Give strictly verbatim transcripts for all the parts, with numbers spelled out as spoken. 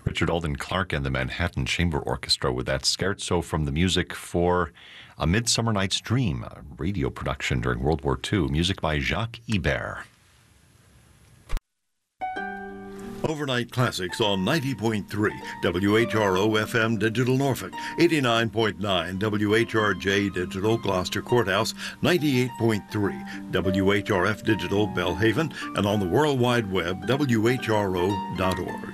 Richard Alden Clark and the Manhattan Chamber Orchestra with that scherzo from the music for A Midsummer Night's Dream, a radio production during World War Two, music by Jacques Ibert. Overnight Classics on ninety point three W H R O F M Digital Norfolk, eighty-nine point nine W H R J Digital Gloucester Courthouse, ninety-eight point three W H R F Digital Belhaven, and on the World Wide Web, W H R O dot org.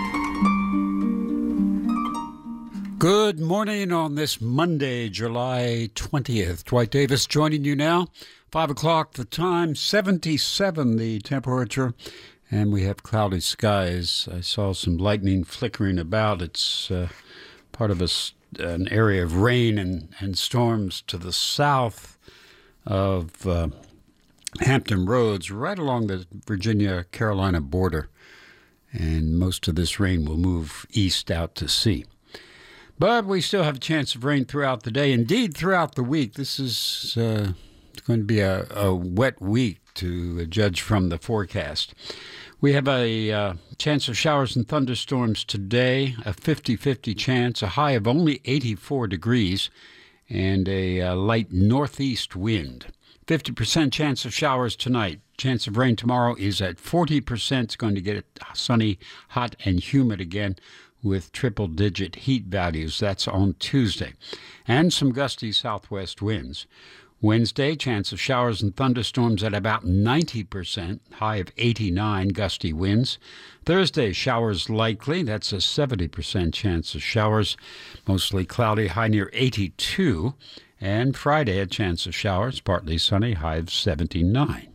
Good morning on this Monday, July twentieth. Dwight Davis joining you now. Five o'clock the time, seventy-seven the temperature. And we have cloudy skies. I saw some lightning flickering about. It's uh, part of a, an area of rain and, and storms to the south of uh, Hampton Roads, right along the Virginia-Carolina border. And most of this rain will move east out to sea. But we still have a chance of rain throughout the day. Indeed, throughout the week. This is uh, going to be a, a wet week to judge from the forecast. We have a uh, chance of showers and thunderstorms today, a fifty-fifty chance, a high of only eighty-four degrees, and a uh, light northeast wind. fifty percent chance of showers tonight. Chance of rain tomorrow is at forty percent. It's going to get sunny, hot, and humid again with triple-digit heat values. That's on Tuesday. And some gusty southwest winds. Wednesday, chance of showers and thunderstorms at about ninety percent, high of eighty-nine, gusty winds. Thursday, showers likely. That's a seventy percent chance of showers, mostly cloudy, high near eighty-two. And Friday, a chance of showers, partly sunny, high of seventy-nine.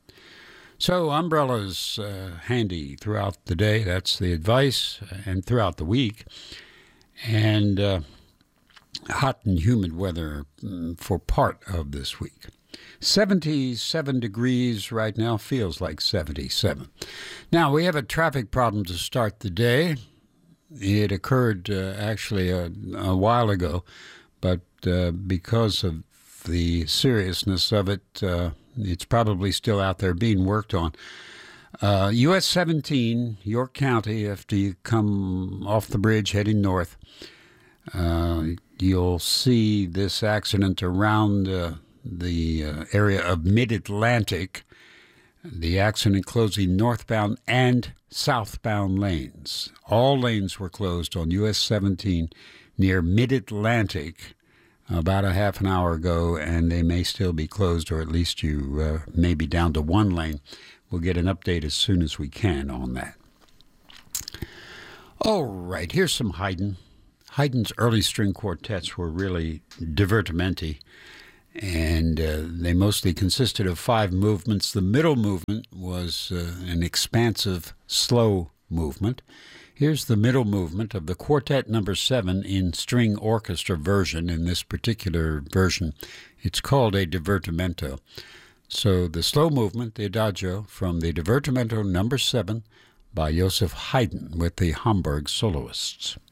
So umbrellas uh, handy throughout the day. That's the advice, and throughout the week. And uh, hot and humid weather for part of this week. seventy-seven degrees right now, feels like seventy-seven. Now, we have a traffic problem to start the day. It occurred uh, actually a, a while ago, but uh, because of the seriousness of it, uh, it's probably still out there being worked on. Uh, U S seventeen, York County, after you come off the bridge heading north, uh, you'll see this accident around uh, the uh, area of Mid-Atlantic. The accident closing northbound and southbound lanes. All lanes were closed on U S seventeen near Mid-Atlantic about a half an hour ago, and they may still be closed, or at least you uh, may be down to one lane. We'll get an update as soon as we can on that. All right, here's some Haydn. Haydn's early string quartets were really divertimenti, and uh, they mostly consisted of five movements. The middle movement was uh, an expansive, slow movement. Here's the middle movement of the quartet number seven in string orchestra version. In this particular version, it's called a divertimento. So the slow movement, the adagio, from the divertimento number seven by Joseph Haydn with the Hamburg soloists.